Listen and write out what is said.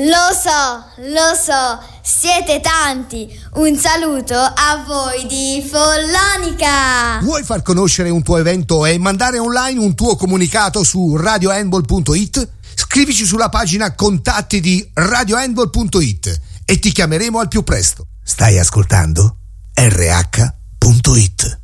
Lo so, siete tanti. Un saluto a voi di Follonica. Vuoi far conoscere un tuo evento e mandare online un tuo comunicato su radiohandball.it? Scrivici sulla pagina contatti di radiohandball.it e ti chiameremo al più presto. Stai ascoltando? RH.it